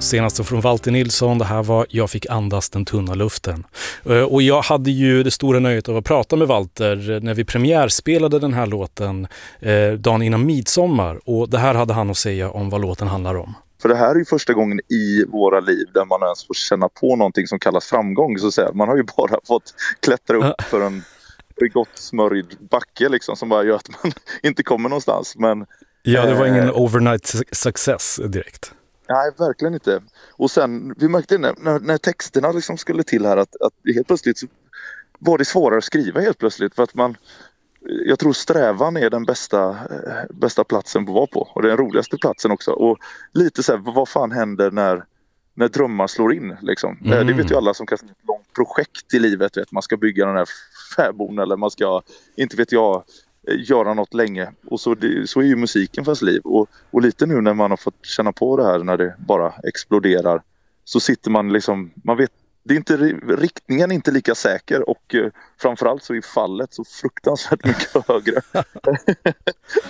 Senaste från Walter Nilsson, det här var Jag fick andas den tunna luften. Och jag hade ju det stora nöjet av att prata med Walter när vi premiärspelade den här låten dagen innan midsommar. Och det här hade han att säga om vad låten handlar om. För det här är ju första gången i våra liv där man ens får känna på någonting som kallas framgång. Så att säga. Man har ju bara fått klättra upp för en gott smörjd backe liksom, som bara gör att man inte kommer någonstans. Men, ja, det var ingen overnight success direkt. Nej, verkligen inte. Och sen, vi märkte när texterna liksom skulle till här att helt plötsligt så var det svårare att skriva helt plötsligt. För att jag tror strävan är den bästa platsen att vara på. Och det är den roligaste platsen också. Och lite så här, vad fan händer när drömmar slår in liksom. Det vet ju alla som kan ha ett långt projekt i livet. Vet. Man ska bygga den här fäbon eller man ska, inte vet jag, göra något länge. Och så är ju musiken för ens liv. Och lite nu när man har fått känna på det här när det bara exploderar, så sitter man liksom, man vet, det är inte, riktningen är inte lika säker och framförallt så är fallet så fruktansvärt mycket högre.